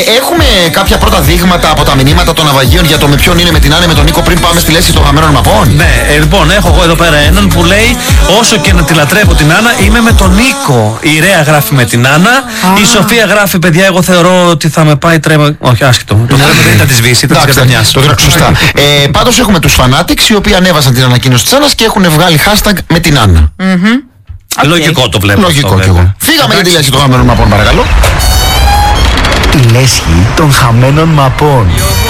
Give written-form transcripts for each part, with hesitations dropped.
Έχουμε κάποια πρώτα δείγματα από τα μηνύματα των ναυαγίων για το με ποιον είναι, με την Άννα, με τον Νίκο, πριν πάμε στη λέσχη των χαμένων μαπών? Ναι, λοιπόν, έχω εγώ εδώ πέρα έναν που λέει: όσο και να τη λατρεύω την Άννα, είμαι με τον Νίκο. Η Ρέα γράφει με την Άννα. Η Σοφία γράφει: παιδιά, εγώ θεωρώ ότι θα με πάει τρέμα. Όχι, άσχετο. Το τρέμα δεν ήταν τη Βύση, ήταν τη Κατανιά. Σωστά. Πάντως έχουμε τους Fanatics οι οποίοι ανέβασαν την ανακοίνωση της Άννας και έχουν βγάλει hashtag με την Άννα. Λογικό το βλέπω. Λογικό κι εγώ. Φύγαμε για τη λέσχη των χαμένων μαπών, παρακαλώ. Η λέσχη των χαμένων μαπών.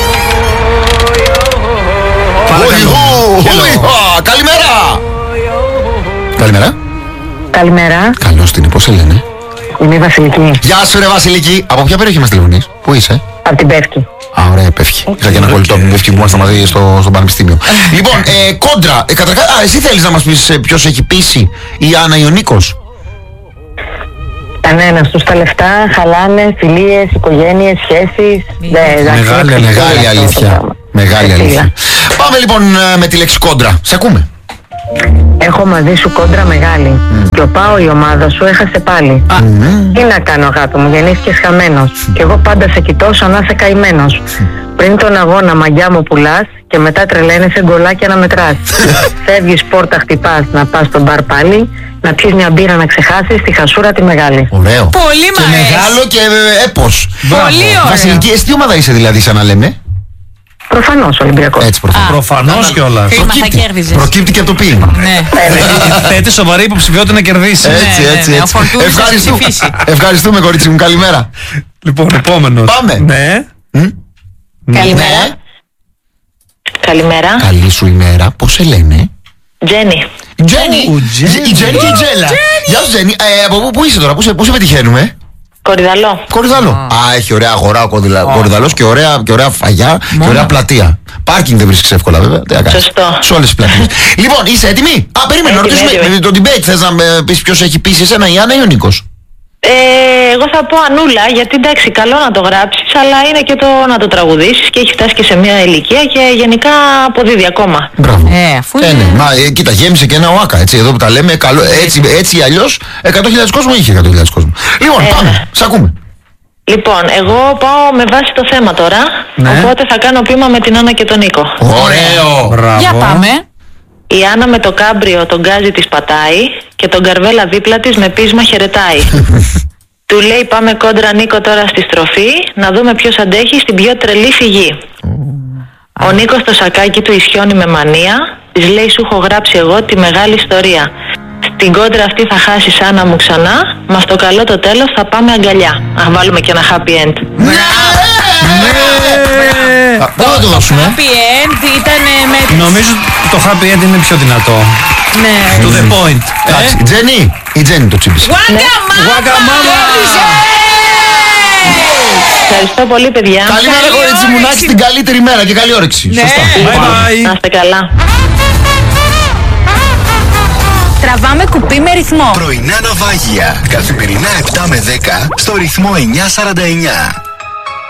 Καλημέρα! Καλημέρα. Καλημέρα. Καλώς την, πώς σε λένε? Είμαι η Βασιλική. Γεια σου ρε Βασιλική. Από ποια περιοχή μας τηλεφωνείς? Πού είσαι? Από την Πεύκη. Α, ωραία, Πεύκη. Είχα και ένα κολλητό από την Πεύκη που ήμασταν μαζί στο πανεπιστήμιο. Λοιπόν, κόντρα. Καταρχάς, εσύ θέλεις να μας πεις ποιος έχει πείσει, η Άννα ή ο Νίκος? Κανένας. Τους τα λεφτά χαλάνε, φιλίες, οικογένειες, σχέσεις. Μεγάλη αλήθεια. Μεγάλη αλήθεια. Πάμε λοιπόν με τη λέξη κόντρα. Σε ακούμε. Έχω μαζί σου κόντρα μεγάλη. Και ο Πάο, η ομάδα σου, έχασε πάλι. Τι να κάνω, αγάπη μου, γεννήθηκες χαμένος. Κι εγώ πάντα σε κοιτώ σαν να είσαι καημένος. Πριν τον αγώνα μαγιά μου πουλάς και μετά τρελαίνεσαι γκολάκια να μετράς. Φεύγεις πόρτα, χτυπάς να πας στο μπαρ πάλι. Να πιεις μια μπύρα να ξεχάσεις τη χασούρα τη μεγάλη. Ωραίο. Πολύ και μεγάλο και έπος. Πολύ ωραίο. Βασιλική, εσύ τι ομάδα είσαι δηλαδή, σαν να λέμε? Προφανώς Ολυμπιακός. Έτσι, προφανώς κιόλας. Κρίμα, θα κέρδιζες. Προκύπτει και από το ποίημα. Ναι. Θέτει σοβαρή υποψηφιότητα να κερδίσει. Έτσι. Ευχαριστούμε, κορίτσι μου. Καλημέρα. Λοιπόν, επόμενος. Πάμε. Ναι. Καλημέρα. Καλημέρα. Καλή σου ημέρα. Πώς σε λένε? Τζένι. Τζένι. Η Τζένι και η Τζέλα. Γεια σου Τζένι. Από πού είσαι τώρα, πού σε πετυχαίνουμε? Κορυδαλό. Α, έχει ωραία αγορά ο Κορυδαλός και ωραία φαγιά και ωραία πλατεία. Πάρκινγκ δεν βρίσκεις εύκολα βέβαια. Σωστό. Σε όλες τις πλατείες. Λοιπόν, είσαι έτοιμη? Περίμενε να ρωτήσουμε το debate. Θες να πεις ποιος έχει πείσει εσένα, η Άννα ή ο Νίκος? Εγώ θα πω Ανούλα, γιατί εντάξει, καλό να το γράψεις, αλλά είναι και το να το τραγουδήσεις και έχει φτάσει και σε μια ηλικία και γενικά αποδίδει ακόμα. Μπράβο. Αφού Ναι. Μα κοίτα, γέμισε και ένα ΟΑΚΑ, έτσι, εδώ που τα λέμε, έτσι ή αλλιώς 100.000 κόσμο είχε 100.000 κόσμο. Λοιπόν, πάμε, σ' ακούμε. Λοιπόν, εγώ πάω με βάση το θέμα τώρα, οπότε θα κάνω ποίημα με την Άννα και τον Νίκο. Ωραίο. για πάμε. Η Άννα με το κάμπριο τον γκάζι της πατάει και τον καρβέλα δίπλα της με πείσμα χαιρετάει. Του λέει πάμε κόντρα Νίκο τώρα στη στροφή, να δούμε ποιος αντέχει στην πιο τρελή φυγή. Ο Νίκος στο σακάκι του ισιώνει με μανία, της λέει σου έχω γράψει εγώ τη μεγάλη ιστορία. Στην κόντρα αυτή θα χάσεις Άννα μου ξανά, μα στο καλό το τέλος θα πάμε αγκαλιά. Να βάλουμε και ένα happy end. Πού θα το δώσουμε? Happy end ήταν με... Νομίζω το happy end είναι πιο δυνατό. Ναι. To the point. Εντάξει, η Τζένι το τσίπησε. Waggamama! Ευχαριστώ πολύ παιδιά. Καλημέρα κορίτσι μου, να έχεις την καλύτερη μέρα και καλή όρεξη. Σωστά. Bye bye. Να είστε καλά. Τραβάμε κουπί με ρυθμό. Πρωινά ναυάγια. Καθημερινά 7 με 10 στο ρυθμό 949.